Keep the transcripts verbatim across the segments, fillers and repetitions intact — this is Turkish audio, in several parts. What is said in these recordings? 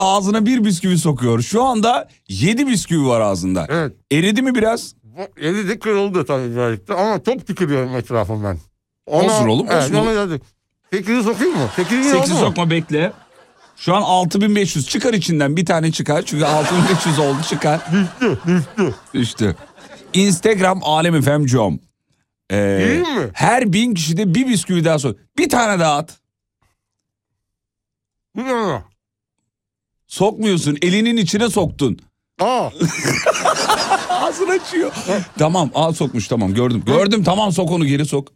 ağzına bir bisküvi sokuyor. Şu anda yedi bisküvi var ağzında. Evet. Eridi mi biraz? Eridi, kırıldı tabii birazcık da ama çok tükürüyorum etrafımdan. Ona, olsun oğlum olsun. Evet, oğlum. sekizi sokayım mı? sekizi sokma bekle. Şu an altı bin beş yüz çıkar içinden bir tane çıkar. Çünkü altı bin beş yüz oldu çıkar. Düştü düştü. Düştü. Instagram Alem F M nokta com. Ee, İyi mi? Her bin kişide bir bisküvi daha sok. Bir tane daha at. Ne? Sokmuyorsun. Elinin içine soktun. Aa. Ağzını açıyor. Tamam al sokmuş tamam gördüm. Gördüm tamam sok onu geri sok.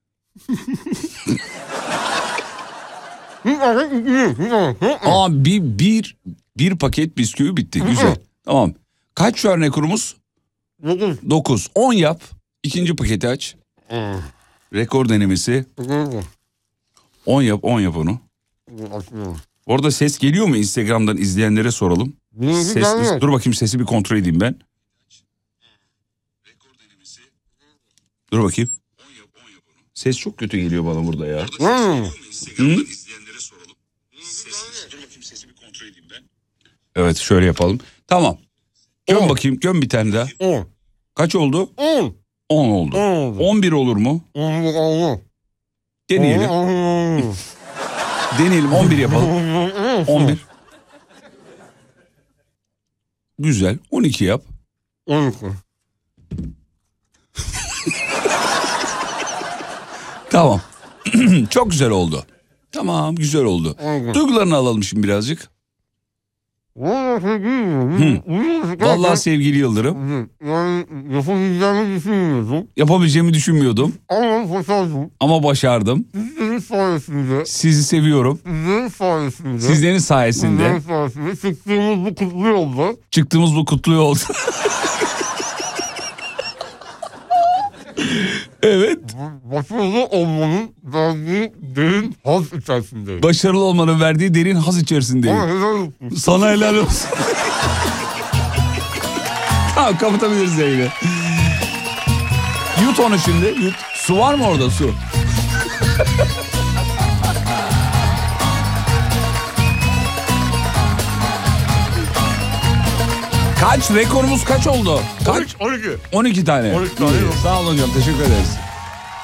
Aa bir, bir, bir paket bisküvi bitti. Güzel. Tamam. Kaç şu an rekorumuz? Dokuz. Dokuz. On yap. İkinci paketi aç. Rekor denemesi. On yap on yap onu. Orada ses geliyor mu? Instagram'dan izleyenlere soralım. Ses, dur bakayım sesi bir kontrol edeyim ben. Dur bakayım. Ses çok kötü geliyor bana burada ya. Hı? Evet şöyle yapalım. Tamam. Göm on. Bakayım göm bir tane daha. On. Kaç oldu? On. On oldu. On bir olur mu? On. Deneyelim. Deneyelim on bir yapalım. On bir. Güzel. On iki yap. On iki. Tamam. Çok güzel oldu. Tamam güzel oldu. Duygularını alalım şimdi birazcık. Hı. Vallahi sevgili Yıldırım. Yani yapabileceğimi düşünmüyordum. Yapabileceğimi düşünmüyordum. Ama başardım. Ama başardım. Sizlerin sayesinde. Sizi seviyorum. Sizlerin sayesinde. Sizlerin sayesinde. Sizlerin sayesinde. Çıktığımız bu kutlu yolda. Çıktığımız bu kutlu yolda. Evet. Başarılı olmanın verdiği derin haz içerisindeyim. Başarılı olmanın verdiği derin haz içerisindeyim. Sana helal olsun. Sana helal olsun. Tamam kapatabiliriz yayını. Yut onu şimdi. Yut. Su var mı orada su? Kaç? Rekorumuz kaç oldu? Kaç? on iki. on iki tane. on iki tane. Sağ olun hocam. Teşekkür ederiz.